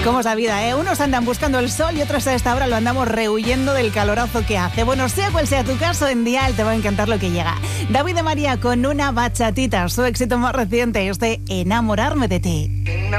¿Cómo es la vida, eh? Unos andan buscando el sol y otros a esta hora lo andamos rehuyendo del calorazo que hace. Bueno, sea cual sea tu caso, en Dial te va a encantar lo que llega. David de María con una bachatita, su éxito más reciente, Enamorarme de ti.